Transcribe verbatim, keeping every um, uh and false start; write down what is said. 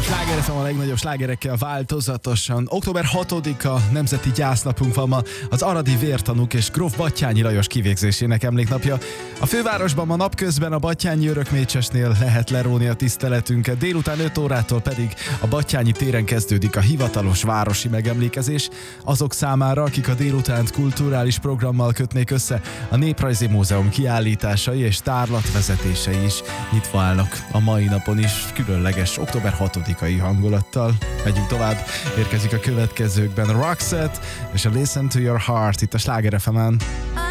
Sláger ef em a legnagyobb slágerekkel változatosan. október hatodika nemzeti gyásznapunk van ma, az aradi vértanúk és gróf Batthyány Lajos kivégzésének emléknapja. A fővárosban ma napközben a Batthyáni Örökmécsesnél lehet leróni a tiszteletünket, délután öt órától pedig a Batthyáni téren kezdődik a hivatalos városi megemlékezés. Azok számára, akik a délutánt kulturális programmal kötnék össze, a Néprajzi Múzeum kiállításai és tárlatvezetései is nyitva állnak a mai napon is, különleges október hatodikai hangulattal. Megyünk tovább, érkezik a következőkben Roxette és a Listen to Your Heart itt a Sláger ef emen.